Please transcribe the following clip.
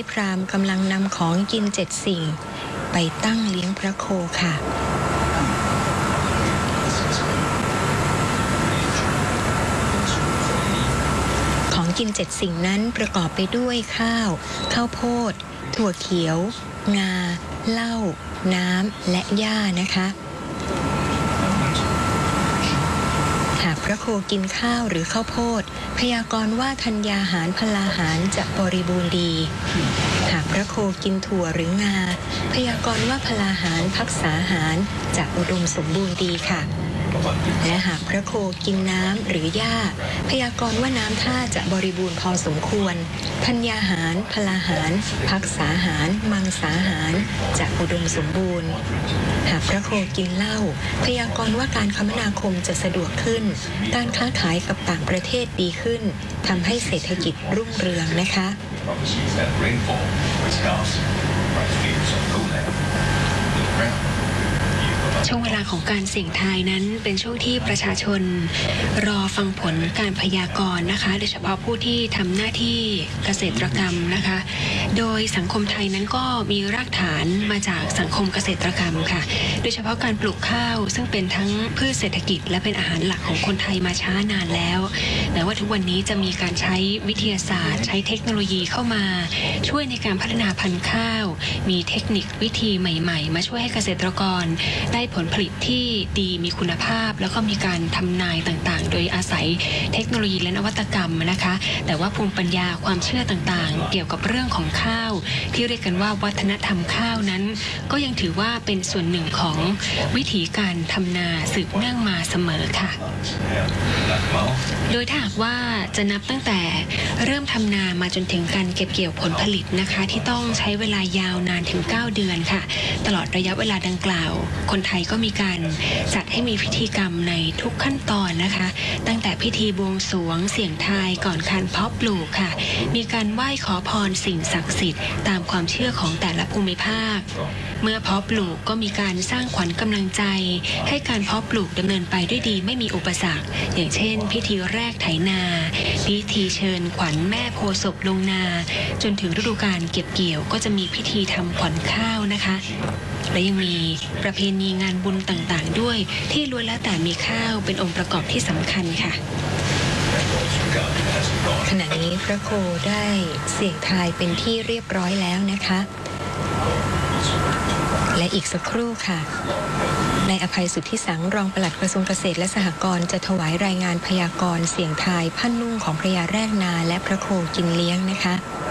พราหมณ์กำลังนำของกิน7 สิ่งไปตั้งเลี้ยงพระโคค่ะของกิน7 สิ่งนั้นประกอบไปด้วยข้าวโพดถั่วเขียวงาเหล้าน้ำและหญ้านะคะหากพระโคกินข้าวหรือข้าวโพดพยากรณ์ว่าธัญญาหารพลาหารจะบริบูรณ์ดีหากพระโคกินถั่วหรืองาพยากรณ์ว่าพลาหารภักษาหารจะอุดมสมบูรณ์ดีค่ะและหากพระโคกินน้ำหรือหญ้าพยากรณ์ว่าน้ำท่าจะบริบูรณ์พอสมควรธัญญาหารพลาหารภักษาหารมังสาหารจะอุดมสมบูรณ์หากพระโคกินเหล้าพยากรณ์ว่าการคมนาคมจะสะดวกขึ้นการค้าขายกับต่างประเทศดีขึ้นทำให้เศรษฐกิจรุ่งเรืองนะคะช่วงเวลาของการเสี่ยงทายนั้นเป็นช่วงที่ประชาชนรอฟังผลการพยากรณ์นะคะโดยเฉพาะผู้ที่ทำหน้าที่เกษตรกรรมนะคะโดยสังคมไทยนั้นก็มีรากฐานมาจากสังคมเกษตรกรรมค่ะโดยเฉพาะการปลูกข้าวซึ่งเป็นทั้งพืชเศรษฐกิจและเป็นอาหารหลักของคนไทยมาช้านานแล้วแม้ว่าทุกวันนี้จะมีการใช้วิทยาศาสตร์ใช้เทคโนโลยีเข้ามาช่วยในการพัฒนาพันธุ์ข้าวมีเทคนิควิธีใหม่ๆมาช่วยให้เกษตรกรได้ผลผลิตที่ดีมีคุณภาพแล้วก็มีการทำนายต่างๆโดยอาศัยเทคโนโลยีและนวัตกรรมนะคะแต่ว่าภูมิปัญญาความเชื่อต่างๆเกี่ยวกับเรื่องของข้าวที่เรียกกันว่าวัฒนธรรมข้าวนั้นก็ยังถือว่าเป็นส่วนหนึ่งของวิธีการทำนาสืบเนื่องมาเสมอค่ะโดยถ้าหากว่าจะนับตั้งแต่เริ่มทำนามาจนถึงการเก็บเกี่ยวผลผลิตนะคะที่ต้องใช้เวลายาวนานถึง9 เดือนค่ะตลอดระยะเวลาดังกล่าวคนไทยก็มีการจัดให้มีพิธีกรรมในทุกขั้นตอนนะคะตั้งแต่พิธีบวงสรวงเสี่ยงทายก่อนการเพาะปลูกค่ะมีการไหว้ขอพรสิ่งศักดิ์สิทธิ์ตามความเชื่อของแต่ละภูมิภาคเมื่อเพาะปลูกก็มีการสร้างขวัญกำลังใจให้การเพาะปลูกดำเนินไปด้วยดีไม่มีอุปสรรคอย่างเช่นพิธีแรกไถนาพิธีเชิญขวัญแม่โพธิ์ศพลงนาจนถึงฤดูกาลเก็บเกี่ยวก็จะมีพิธีทำขวัญข้าวนะคะและยังมีประเพณีงานบุญต่างๆด้วยที่ล้วนแล้วแต่มีข้าวเป็นองค์ประกอบที่สำคัญค่ะขณะนี้พระโคได้เสี่ยงทายเป็นที่เรียบร้อยแล้วนะคะและอีกสักครู่ค่ะนายอภัยสุทธิสังรองปลัดกระทรวงเกษตรและสหกรณ์จะถวายรายงานพยากรณ์เสี่ยงทายพันนุ่งของพระยาแรกนาและพระโคกินเลี้ยงนะคะ